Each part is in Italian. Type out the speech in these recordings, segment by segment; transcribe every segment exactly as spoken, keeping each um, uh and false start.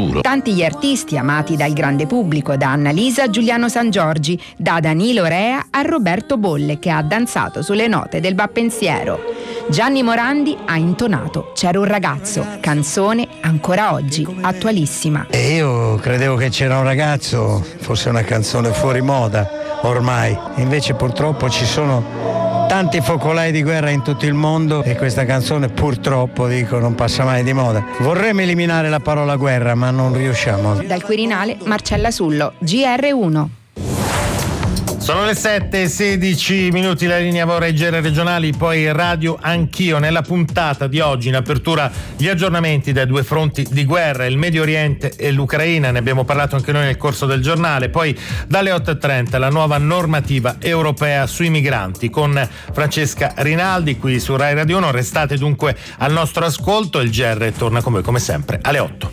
futuro. Tanti gli artisti amati dal grande pubblico, da Annalisa a Giuliano Sangiorgi, da Danilo Rea a Roberto Bolle, che ha danzato sulle note del Bappensiero. Gianni Morandi ha intonato C'era un ragazzo, canzone ancora oggi attualissima. E io credevo che C'era un ragazzo fosse una canzone fuori moda ormai, invece purtroppo ci sono tanti focolai di guerra in tutto il mondo e questa canzone purtroppo, dico, non passa mai di moda. Vorremmo eliminare la parola guerra, ma non riusciamo. Dal Quirinale, Marcella Sullo, G R uno. Sono le sette e sedici minuti, la linea Vorreggere regionali, poi radio Anch'io. Nella puntata di oggi, in apertura, gli aggiornamenti dai due fronti di guerra, il Medio Oriente e l'Ucraina, ne abbiamo parlato anche noi nel corso del giornale. Poi dalle otto e trenta la nuova normativa europea sui migranti con Francesca Rinaldi qui su Rai Radio uno. Restate dunque al nostro ascolto, il G R torna con voi come sempre alle otto.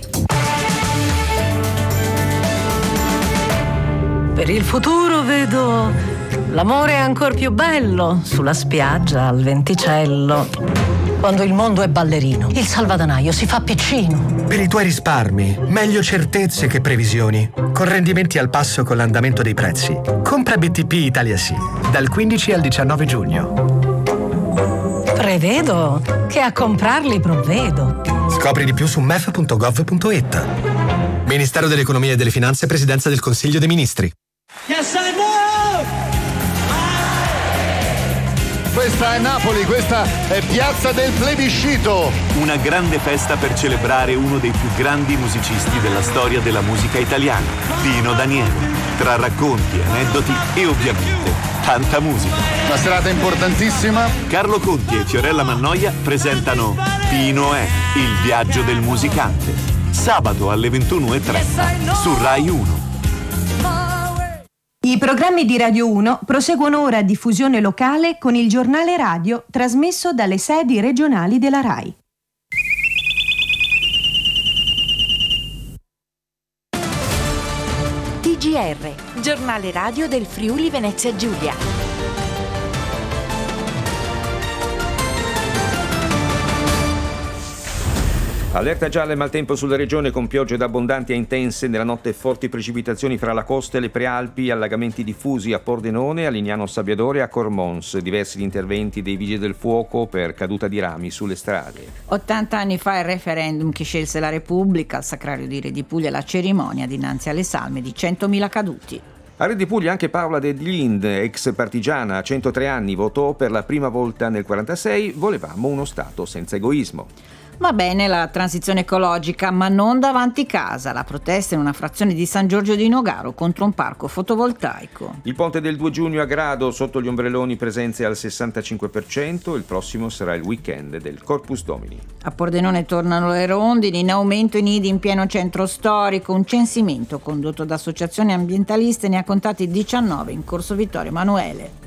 Per il futuro vedo l'amore ancor più bello sulla spiaggia al venticello. Quando il mondo è ballerino, il salvadanaio si fa piccino. Per i tuoi risparmi, meglio certezze che previsioni. Con rendimenti al passo con l'andamento dei prezzi. Compra B T P Italia Sì, dal quindici al diciannove giugno. Prevedo che a comprarli provvedo. Scopri di più su m e f punto gov punto i t. Ministero dell'Economia e delle Finanze, Presidenza del Consiglio dei Ministri. Yes, I know! Questa è Napoli, questa è Piazza del Plebiscito. Una grande festa per celebrare uno dei più grandi musicisti della storia della musica italiana, Pino Daniele. Tra racconti, aneddoti e ovviamente tanta musica. Una serata importantissima. Carlo Conti e Fiorella Mannoia presentano Pino è il viaggio del musicante. Sabato alle ventuno e trenta su Rai uno. I programmi di Radio uno proseguono ora a diffusione locale con il giornale radio trasmesso dalle sedi regionali della Rai. T G R, giornale radio del Friuli Venezia Giulia. Allerta gialla e maltempo sulla regione con piogge da abbondanti a intense, nella notte forti precipitazioni fra la costa e le prealpi, allagamenti diffusi a Pordenone, a Lignano Sabbiadore e a Cormons, diversi gli interventi dei vigili del fuoco per caduta di rami sulle strade. ottanta anni fa il referendum che scelse la Repubblica, al Sacrario di Re di Puglia la cerimonia dinanzi alle salme di centomila caduti. A Re di Puglia anche Paola De Lind, ex partigiana, a centotré anni, votò per la prima volta nel quarantasei, volevamo uno Stato senza egoismo. Va bene la transizione ecologica, ma non davanti casa. La protesta in una frazione di San Giorgio di Nogaro contro un parco fotovoltaico. Il ponte del due giugno a Grado, sotto gli ombrelloni presenze al sessantacinque per cento. Il prossimo sarà il weekend del Corpus Domini. A Pordenone tornano le rondini, in aumento i nidi in pieno centro storico. Un censimento condotto da associazioni ambientaliste ne ha contati diciannove in corso Vittorio Emanuele.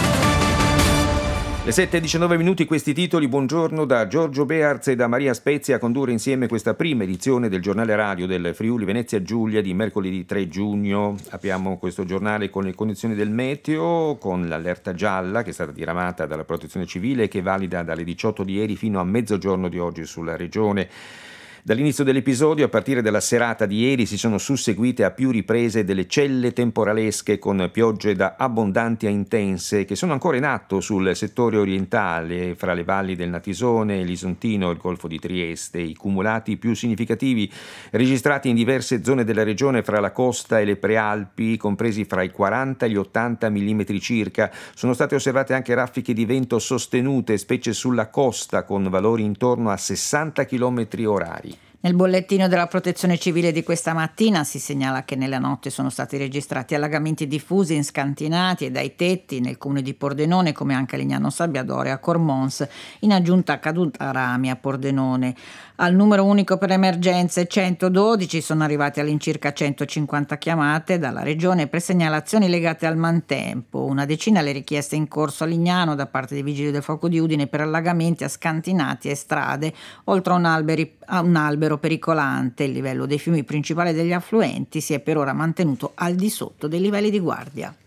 Le sette e diciannove minuti, questi titoli. Buongiorno da Giorgio Bearz e da Maria Spezia a condurre insieme questa prima edizione del giornale radio del Friuli Venezia Giulia di mercoledì tre giugno. Apriamo questo giornale con le condizioni del meteo, con l'allerta gialla che è stata diramata dalla Protezione Civile e che è valida dalle diciotto di ieri fino a mezzogiorno di oggi sulla regione. Dall'inizio dell'episodio, a partire dalla serata di ieri, si sono susseguite a più riprese delle celle temporalesche con piogge da abbondanti a intense che sono ancora in atto sul settore orientale, fra le valli del Natisone, l'Isontino e il Golfo di Trieste. I cumulati più significativi registrati in diverse zone della regione fra la costa e le prealpi, compresi fra i quaranta e gli ottanta millimetri circa. Sono state osservate anche raffiche di vento sostenute, specie sulla costa, con valori intorno a sessanta chilometri orari. Nel bollettino della Protezione Civile di questa mattina si segnala che nella notte sono stati registrati allagamenti diffusi in scantinati e dai tetti nel comune di Pordenone, come anche a Lignano Sabbiadore e a Cormons, in aggiunta a caduta rami a Pordenone. Al numero unico per emergenze centododici sono arrivati all'incirca centocinquanta chiamate dalla regione per segnalazioni legate al maltempo, una decina le richieste in corso a Lignano da parte dei vigili del fuoco di Udine per allagamenti a scantinati e strade, oltre a un, alberi, a un albero pericolante. Il livello dei fiumi principali degli affluenti si è per ora mantenuto al di sotto dei livelli di guardia.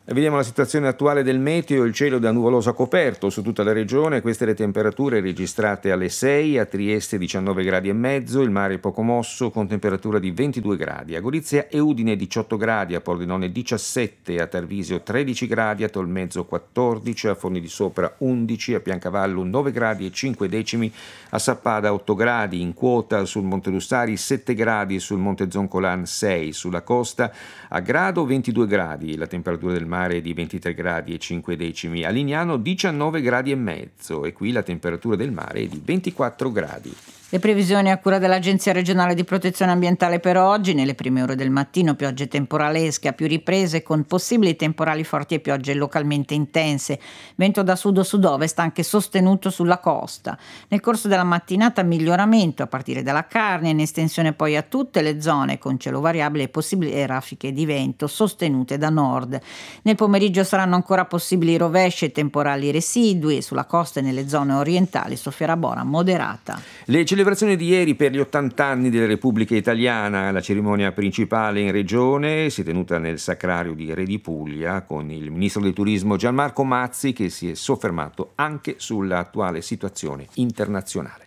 Vediamo la situazione attuale del meteo. Il cielo da nuvoloso a coperto su tutta la regione. Queste le temperature registrate alle sei, a Trieste diciannove gradi e mezzo, il mare poco mosso con temperatura di ventidue gradi, a Gorizia e Udine diciotto gradi, a Pordenone diciassette, a Tarvisio tredici gradi, a Tolmezzo quattordici, a Forni di Sopra undici, a Piancavallo nove gradi e cinque decimi, a Sappada otto gradi, in quota sul Monte Lussari sette gradi, sul Monte Zoncolan sei, sulla costa a Grado ventidue gradi, la temperatura del mare è di ventitré gradi e cinque decimi, a Lignano diciannove gradi e mezzo e qui la temperatura del mare è di ventiquattro gradi. Le previsioni a cura dell'Agenzia regionale di protezione ambientale per oggi: nelle prime ore del mattino piogge temporalesche a più riprese con possibili temporali forti e piogge localmente intense, vento da sud o sud-ovest anche sostenuto sulla costa. Nel corso della mattinata miglioramento a partire dalla Carnia, in estensione poi a tutte le zone con cielo variabile e possibili raffiche di vento sostenute da nord. Nel pomeriggio saranno ancora possibili rovesci e temporali residui e sulla costa e nelle zone orientali soffierà bora moderata. Le celebrazioni di ieri per gli ottanta anni della Repubblica Italiana, la cerimonia principale in regione si è tenuta nel Sacrario di Re di Puglia con il ministro del turismo Gianmarco Mazzi, che si è soffermato anche sull'attuale situazione internazionale.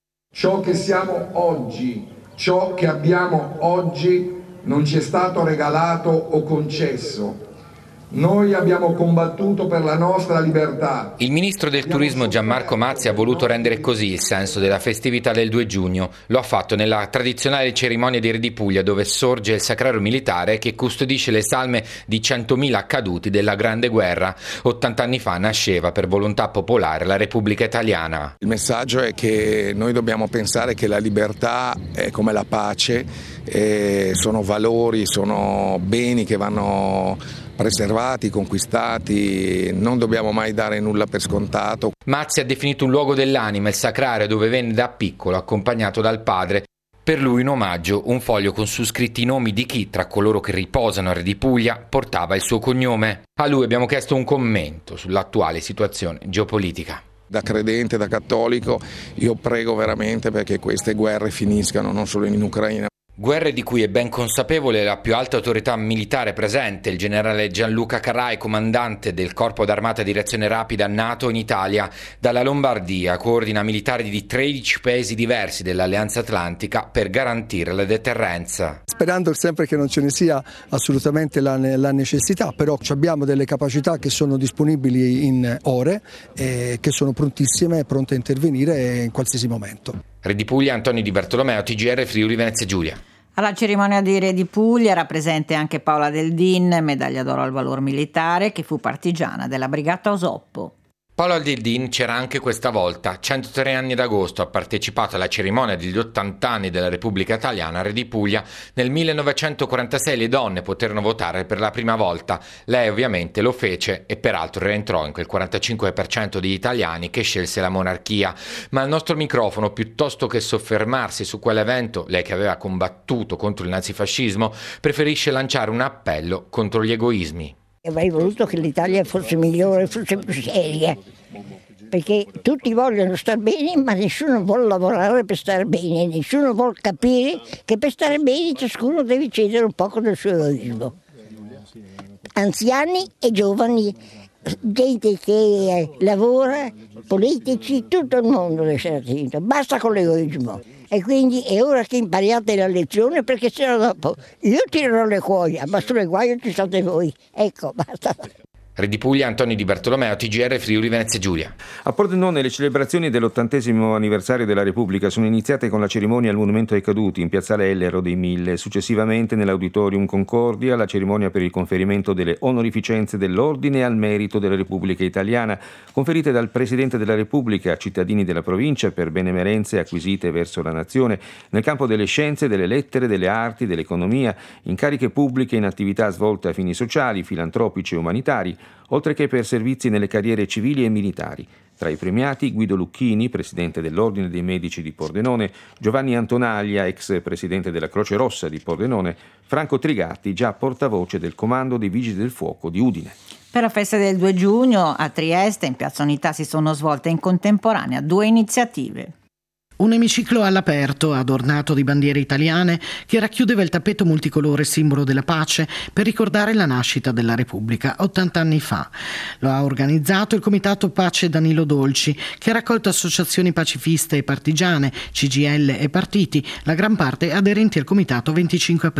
Ciò che siamo oggi, ciò che abbiamo oggi non ci è stato regalato o concesso. Noi abbiamo combattuto per la nostra libertà. Il ministro del turismo Gianmarco Mazzi ha voluto rendere così il senso della festività del due giugno. Lo ha fatto nella tradizionale cerimonia di Re di Puglia, dove sorge il Sacrario militare che custodisce le salme di centomila caduti della Grande Guerra. ottanta anni fa nasceva per volontà popolare la Repubblica Italiana. Il messaggio è che noi dobbiamo pensare che la libertà è come la pace, eh, sono valori, sono beni che vanno preservati, conquistati, non dobbiamo mai dare nulla per scontato. Mazzi ha definito un luogo dell'anima il Sacrario, dove venne da piccolo accompagnato dal padre. Per lui in omaggio un foglio con su scritti i nomi di chi, tra coloro che riposano a Re di Puglia, portava il suo cognome. A lui abbiamo chiesto un commento sull'attuale situazione geopolitica. Da credente, da cattolico, io prego veramente perché queste guerre finiscano, non solo in Ucraina. Guerre di cui è ben consapevole la più alta autorità militare presente, il generale Gianluca Carrai, comandante del Corpo d'Armata di Reazione Rapida NATO in Italia. Dalla Lombardia coordina militari di tredici paesi diversi dell'Alleanza Atlantica per garantire la deterrenza. Sperando sempre che non ce ne sia assolutamente la, la necessità, però abbiamo delle capacità che sono disponibili in ore e che sono prontissime, pronte a intervenire in qualsiasi momento. Re di Puglia, Antonio Di Bartolomeo, T G R Friuli Venezia Giulia. Alla cerimonia di Re di Puglia era presente anche Paola Del Din, medaglia d'oro al valor militare, che fu partigiana della Brigata Osoppo. Paola Del Din c'era anche questa volta. centotré anni d'agosto ha partecipato alla cerimonia degli ottanta anni della Repubblica Italiana a Re di Puglia. Nel millenovecentoquarantasei le donne poterono votare per la prima volta. Lei ovviamente lo fece e peraltro rientrò in quel quarantacinque per cento degli italiani che scelse la monarchia. Ma al nostro microfono, piuttosto che soffermarsi su quell'evento, lei che aveva combattuto contro il nazifascismo, preferisce lanciare un appello contro gli egoismi. Avrei voluto che l'Italia fosse migliore, fosse più seria, perché tutti vogliono star bene, ma nessuno vuole lavorare per stare bene, nessuno vuole capire che per stare bene ciascuno deve cedere un poco del suo egoismo. Anziani e giovani, gente che lavora, politici, tutto il mondo deve essere attento, basta con l'egoismo. E quindi è ora che impariate la lezione, perché sennò dopo io tirerò le cuoia, ma sulle cuoie ci state voi. Ecco, basta. Re di Puglia, Antonio Di Bartolomeo, T G R Friuli Venezia Giulia. A Pordenone le celebrazioni dell'ottantesimo anniversario della Repubblica sono iniziate con la cerimonia al Monumento ai Caduti in piazzale Ellero dei Mille. Successivamente nell'Auditorium Concordia la cerimonia per il conferimento delle onorificenze dell'Ordine al Merito della Repubblica Italiana, conferite dal Presidente della Repubblica a cittadini della provincia per benemerenze acquisite verso la nazione nel campo delle scienze, delle lettere, delle arti, dell'economia, in cariche pubbliche in attività svolte a fini sociali, filantropici e umanitari, oltre che per servizi nelle carriere civili e militari. Tra i premiati Guido Lucchini, presidente dell'Ordine dei Medici di Pordenone, Giovanni Antonaglia, ex presidente della Croce Rossa di Pordenone, Franco Trigatti, già portavoce del Comando dei Vigili del Fuoco di Udine. Per la festa del due giugno a Trieste, in Piazza Unità, si sono svolte in contemporanea due iniziative. Un emiciclo all'aperto, adornato di bandiere italiane, che racchiudeva il tappeto multicolore simbolo della pace per ricordare la nascita della Repubblica ottanta anni fa. Lo ha organizzato il Comitato Pace Danilo Dolci, che ha raccolto associazioni pacifiste e partigiane, C G I L e partiti, la gran parte aderenti al Comitato venticinque aprile.